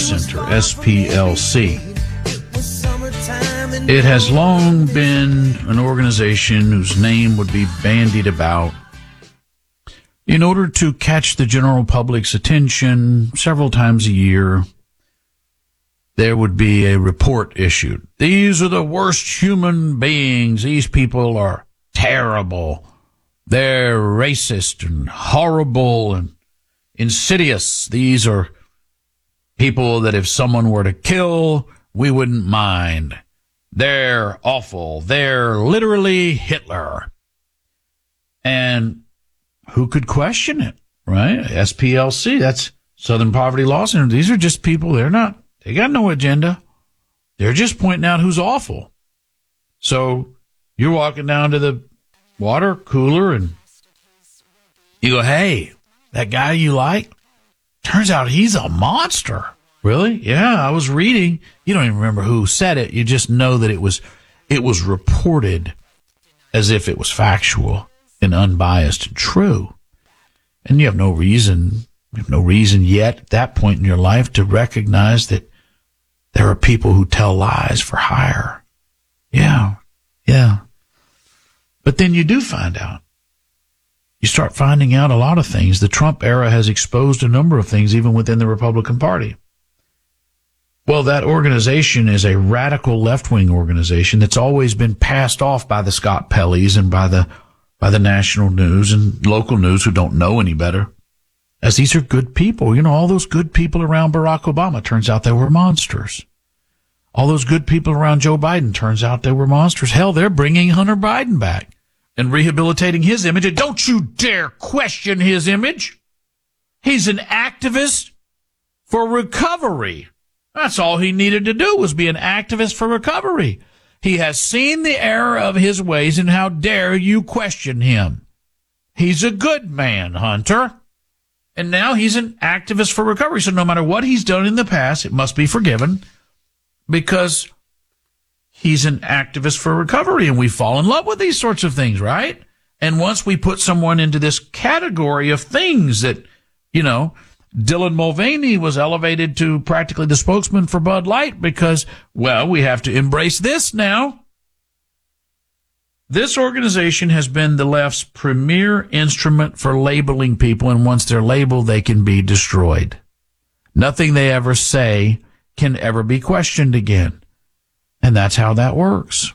Center, SPLC. It has long been an organization whose name would be bandied about in order to catch the general public's attention. Several times a year, there would be a report issued. These are the worst human beings. These people are terrible. They're racist and horrible and insidious. These are people that if someone were to kill, we wouldn't mind. They're awful. They're literally Hitler. And who could question it, right? SPLC, that's Southern Poverty Law Center. These are just people, they got no agenda. They're just pointing out who's awful. So you're walking down to the water cooler and you go, hey, that guy you like, turns out he's a monster. Really? Yeah, I was reading. You don't even remember who said it. You just know that it was reported as if it was factual and unbiased and true. And you have no reason yet at that point in your life to recognize that there are people who tell lies for hire. Yeah. But then you do find out. You start finding out a lot of things. The Trump era has exposed a number of things even within the Republican Party. Well, that organization is a radical left-wing organization that's always been passed off by the Scott Pellys and by the national news and local news who don't know any better, as these are good people. You know, all those good people around Barack Obama, turns out they were monsters. All those good people around Joe Biden, turns out they were monsters. Hell, they're bringing Hunter Biden back and rehabilitating his image. And don't you dare question his image. He's an activist for recovery. That's all he needed to do, was be an activist for recovery. He has seen the error of his ways, and how dare you question him? He's a good man, Hunter. And now he's an activist for recovery. So no matter what he's done in the past, it must be forgiven because he's an activist for recovery. And we fall in love with these sorts of things, right? And once we put someone into this category of things that, you know, Dylan Mulvaney was elevated to practically the spokesman for Bud Light because, well, we have to embrace this now. This organization has been the left's premier instrument for labeling people, and once they're labeled, they can be destroyed. Nothing they ever say can ever be questioned again. And that's how that works.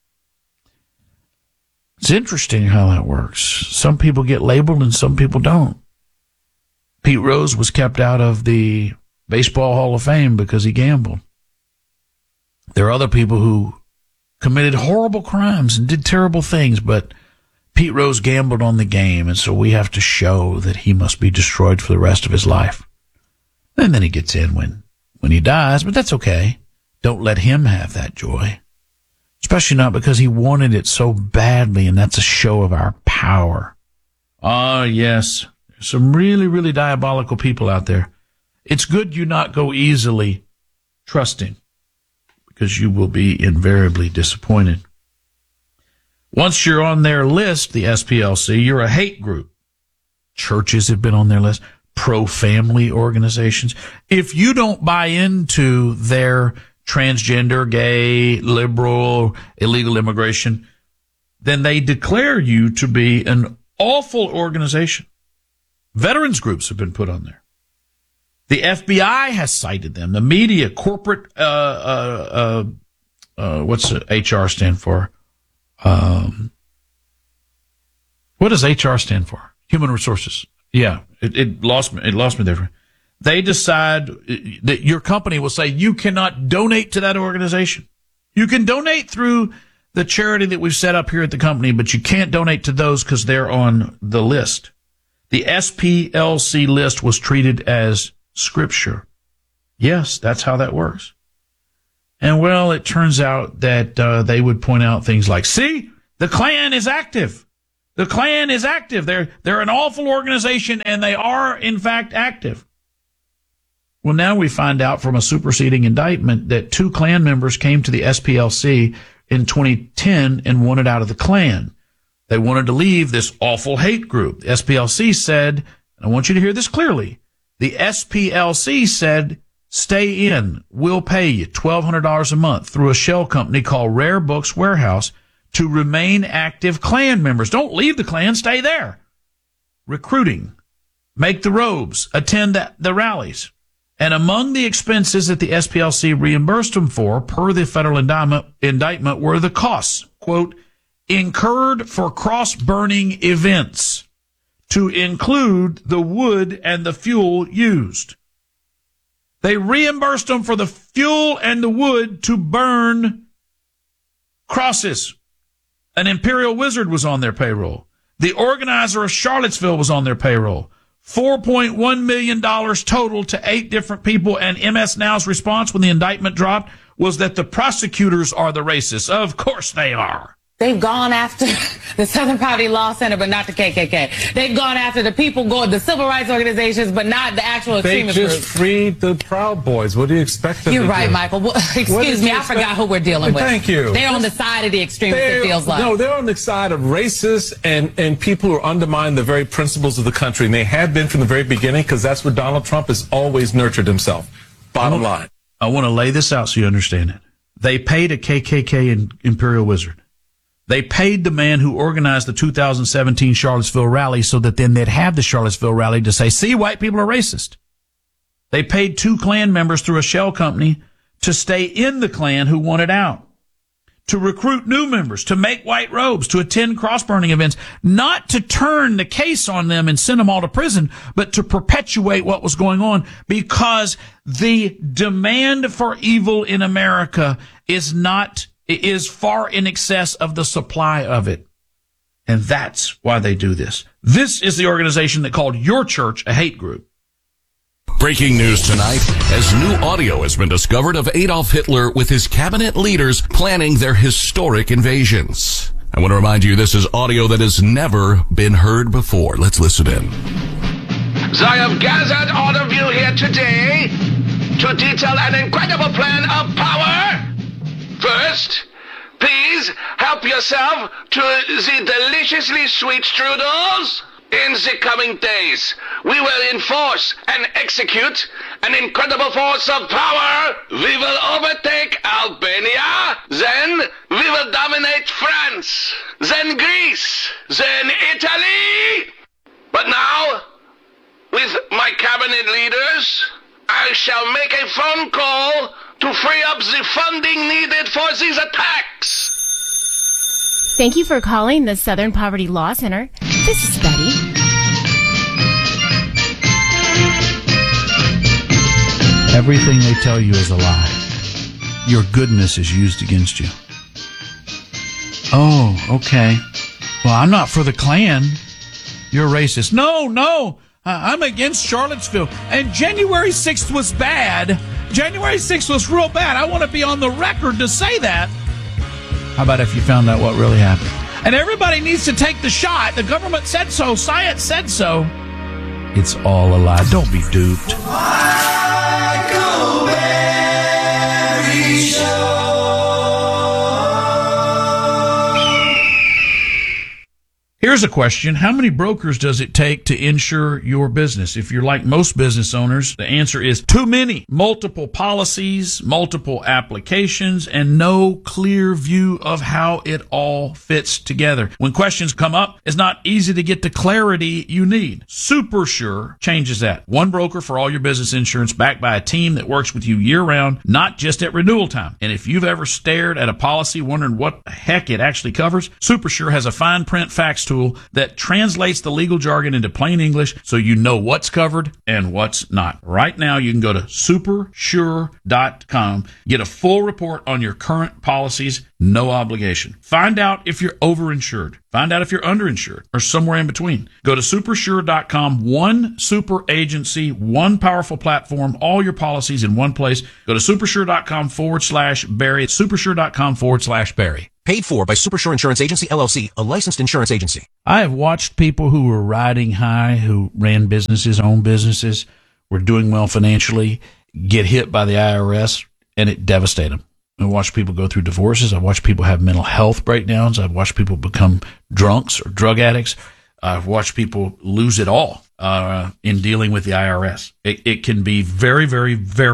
It's interesting how that works. Some people get labeled and some people don't. Pete Rose was kept out of the Baseball Hall of Fame because he gambled. There are other people who committed horrible crimes and did terrible things, but Pete Rose gambled on the game, and so we have to show that he must be destroyed for the rest of his life. And then he gets in when he dies, but that's okay. Don't let him have that joy, especially not because he wanted it so badly, and that's a show of our power. Ah, yes. Some really, really diabolical people out there. It's good you not go easily trusting, because you will be invariably disappointed. Once you're on their list, the SPLC, you're a hate group. Churches have been on their list, pro-family organizations. If you don't buy into their transgender, gay, liberal, illegal immigration, then they declare you to be an awful organization. Veterans groups have been put on there. The FBI has cited them. The media, corporate, what's HR stand for? What does HR stand for? Human resources. Yeah, it lost me there. They decide that your company will say you cannot donate to that organization. You can donate through the charity that we've set up here at the company, but you can't donate to those because they're on the list. The SPLC list was treated as scripture. Yes, that's how that works. And well, it turns out that they would point out things like, see, the Klan is active. The Klan is active. They're an awful organization, and they are, in fact, active. Well, now we find out from a superseding indictment that 2 Klan members came to the SPLC in 2010 and wanted out of the Klan. They wanted to leave this awful hate group. The SPLC said, and I want you to hear this clearly, the SPLC said stay in. We'll pay you $1,200 a month through a shell company called Rare Books Warehouse to remain active Klan members. Don't leave the Klan. Stay there. Recruiting. Make the robes. Attend the rallies. And among the expenses that the SPLC reimbursed them for, per the federal indictment, were the costs, quote, incurred for cross-burning events, to include the wood and the fuel used. They reimbursed them for the fuel and the wood to burn crosses. An Imperial Wizard was on their payroll. The organizer of Charlottesville was on their payroll. $4.1 million total to 8 different people, and MS Now's response when the indictment dropped was that the prosecutors are the racists. Of course they are. They've gone after the Southern Poverty Law Center, but not the KKK. They've gone after the people, the civil rights organizations, but not the actual extremist groups. They just freed the Proud Boys. What do you expect them to do? You're right, Michael. Well, excuse me, I forgot who we're dealing with. Thank you. They're on the side of the extremists, it feels like. No, they're on the side of racists and people who undermine the very principles of the country. And they have been from the very beginning, because that's what Donald Trump has always nurtured himself. Bottom line. I want to lay this out so you understand it. They paid a KKK and Imperial Wizard. They paid the man who organized the 2017 Charlottesville rally so that then they'd have the Charlottesville rally to say, see, white people are racist. They paid 2 Klan members through a shell company to stay in the Klan who wanted out, to recruit new members, to make white robes, to attend cross-burning events, not to turn the case on them and send them all to prison, but to perpetuate what was going on, because the demand for evil in America is far in excess of the supply of it. And that's why they do this. This is the organization that called your church a hate group. Breaking news tonight, as new audio has been discovered of Adolf Hitler with his cabinet leaders planning their historic invasions. I want to remind you, this is audio that has never been heard before. Let's listen in. So I have gathered all of you here today to detail an incredible plan of power. First, please help yourself to the deliciously sweet strudels. In the coming days, we will enforce and execute an incredible force of power. We will overtake Albania, then we will dominate France, then Greece, then Italy. But now, with my cabinet leaders, I shall make a phone call to free up the funding needed for these attacks. Thank you for calling the Southern Poverty Law Center. This is Betty. Everything they tell you is a lie. Your goodness is used against you. Oh, okay. Well, I'm not for the Klan. You're racist. No. I'm against Charlottesville. And January 6th was bad. January 6th was real bad. I want to be on the record to say that. How about if you found out what really happened? And everybody needs to take the shot. The government said so. Science said so. It's all a lie. Don't be duped. Michael Berry Show. Here's a question. How many brokers does it take to insure your business? If you're like most business owners, the answer is too many. Multiple policies, multiple applications, and no clear view of how it all fits together. When questions come up, it's not easy to get the clarity you need. SuperSure changes that. One broker for all your business insurance, backed by a team that works with you year-round, not just at renewal time. And if you've ever stared at a policy wondering what the heck it actually covers, SuperSure has a fine print facts tool that translates the legal jargon into plain English so you know what's covered and what's not. Right now, you can go to supersure.com, get a full report on your current policies, no obligation. Find out if you're overinsured. Find out if you're underinsured or somewhere in between. Go to supersure.com, one super agency, one powerful platform, all your policies in one place. Go to supersure.com/Barry. Supersure.com/Barry. Paid for by Supersure Insurance Agency, LLC, a licensed insurance agency. I have watched people who were riding high, who ran businesses, owned businesses, were doing well financially, get hit by the IRS, and it devastated them. I've watched people go through divorces. I've watched people have mental health breakdowns. I've watched people become drunks or drug addicts. I've watched people lose it all in dealing with the IRS. It can be very, very, very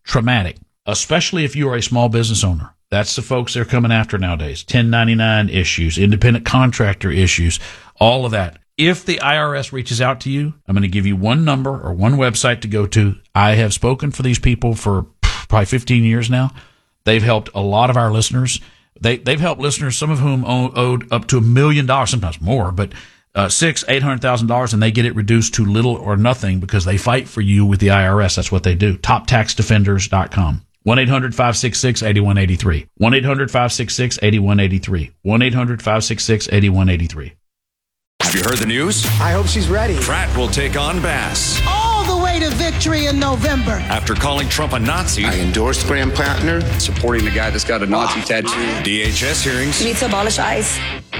traumatic, especially if you are a small business owner. That's the folks they're coming after nowadays. 1099 issues, independent contractor issues, all of that. If the IRS reaches out to you, I'm going to give you one number or one website to go to. I have spoken for these people for probably 15 years now. They've helped a lot of our listeners. They've helped listeners, some of whom owed up to $1 million, sometimes more, but $800,000, and they get it reduced to little or nothing because they fight for you with the IRS. That's what they do. TopTaxDefenders.com. 1-800-566-8183. 1-800-566-8183. 1-800-566-8183. Have you heard the news? I hope she's ready. Pratt will take on Bass. All the way to victory in November. After calling Trump a Nazi. I endorsed Graham Plattner. Supporting the guy that's got a Nazi tattoo. DHS hearings. We need to abolish ICE.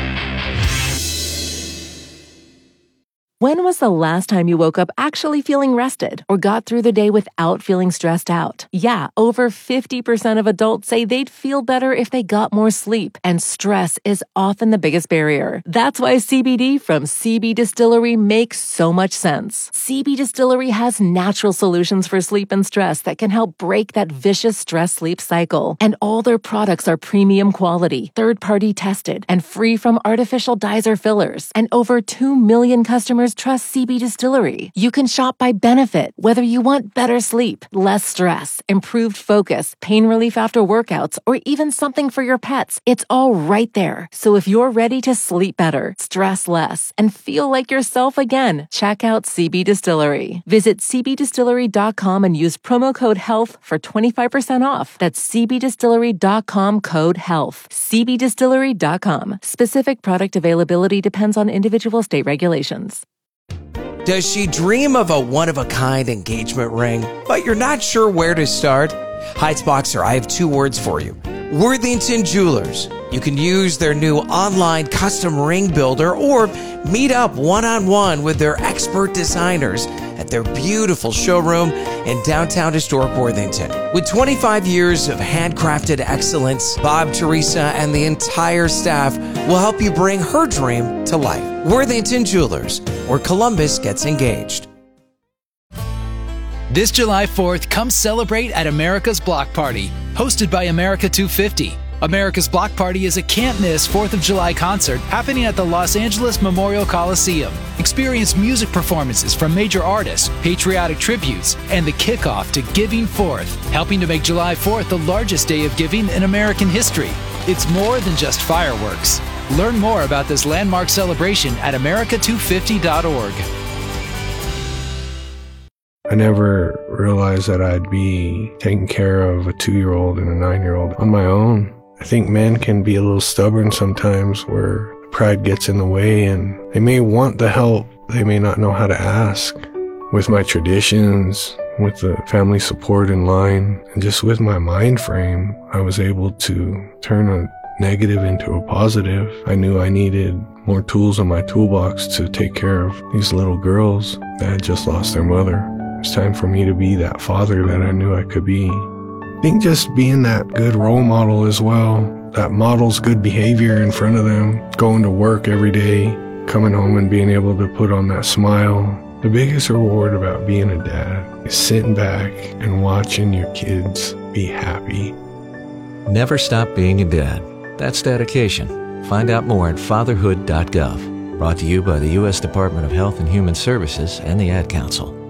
When was the last time you woke up actually feeling rested or got through the day without feeling stressed out? Yeah, over 50% of adults say they'd feel better if they got more sleep, and stress is often the biggest barrier. That's why CBD from CB Distillery makes so much sense. CB Distillery has natural solutions for sleep and stress that can help break that vicious stress-sleep cycle. And all their products are premium quality, third-party tested, and free from artificial dyes or fillers. And over 2 million customers trust CB Distillery. You can shop by benefit, whether you want better sleep, less stress, improved focus, pain relief after workouts, or even something for your pets. It's all right there. So if you're ready to sleep better, stress less, and feel like yourself again, check out CB Distillery. Visit cbdistillery.com and use promo code HEALTH for 25% off. That's cbdistillery.com, code HEALTH. cbdistillery.com. Specific product availability depends on individual state regulations. Does she dream of a one-of-a-kind engagement ring, but you're not sure where to start? Heights Boxer, I have 2 words for you. Worthington Jewelers. You can use their new online custom ring builder or meet up one-on-one with their expert designers at their beautiful showroom in downtown historic Worthington. With 25 years of handcrafted excellence, Bob, Teresa, and the entire staff will help you bring her dream to life. Worthington Jewelers, where Columbus gets engaged. This July 4th, come celebrate at America's Block Party, hosted by America 250. America's Block Party is a can't-miss 4th of July concert happening at the Los Angeles Memorial Coliseum. Experience music performances from major artists, patriotic tributes, and the kickoff to Giving Forth, helping to make July 4th the largest day of giving in American history. It's more than just fireworks. Learn more about this landmark celebration at america250.org. I never realized that I'd be taking care of a 2-year-old and a 9-year-old on my own. I think men can be a little stubborn sometimes where pride gets in the way and they may want the help, they may not know how to ask. With my traditions, with the family support in line, and just with my mind frame, I was able to turn a negative into a positive. I knew I needed more tools in my toolbox to take care of these little girls that had just lost their mother. It's time for me to be that father that I knew I could be. I think just being that good role model as well, that models good behavior in front of them, going to work every day, coming home and being able to put on that smile. The biggest reward about being a dad is sitting back and watching your kids be happy. Never stop being a dad. That's dedication. Find out more at fatherhood.gov. Brought to you by the U.S. Department of Health and Human Services and the Ad Council.